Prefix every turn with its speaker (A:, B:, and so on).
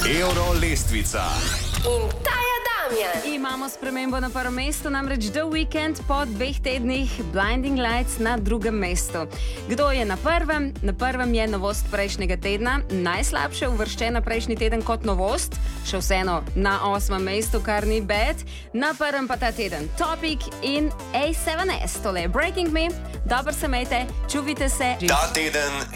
A: Euro lestvica.
B: In ta je Damjan.
C: Imamo spremembo na prvem mestu, namreč The Weeknd po 2 tednih Blinding Lights na drugem mestu. Kdo je na prvem? Na prvem je novost prejšnjega tedna, najslabše uvrščena prejšnji teden kot novost, še vseeno na 8. mestu, kar ni bad. Na prvem pa ta teden Topic in A7S, tole je Breaking Me. Dobro se imejte, čuvite se.
A: Ta teden